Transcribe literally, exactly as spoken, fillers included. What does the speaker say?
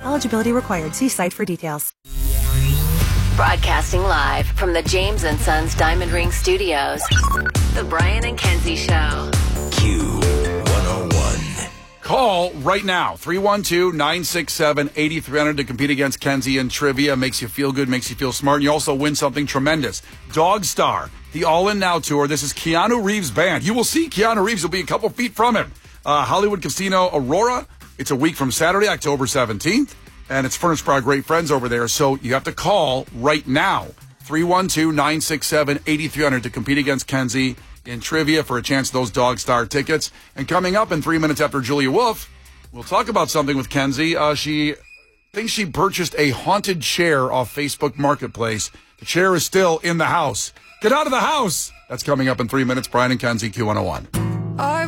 Eligibility required. See site for details. Broadcasting live from the James and Sons Diamond Ring Studios. The Brian and Kenzie Show. Q one oh one. Call right now, three one two, nine six seven, eight three zero zero to compete against Kenzie in trivia. Makes you feel good, makes you feel smart, and you also win something tremendous. Dog Star, the All In Now Tour. This is Keanu Reeves' band. You will see Keanu Reeves. You'll be a couple feet from him. Uh, Hollywood Casino Aurora. It's a week from Saturday, October seventeenth, and it's furnished by our great friends over there. So you have to call right now, three one two, nine six seven, eight three zero zero to compete against Kenzie in trivia for a chance at those Dog Star tickets. And coming up in three minutes after Julia Wolf, we'll talk about something with Kenzie. Uh, she thinks she purchased a haunted chair off Facebook Marketplace. The chair is still in the house. Get out of the house! That's coming up in three minutes. Brian and Kenzie, Q one oh one.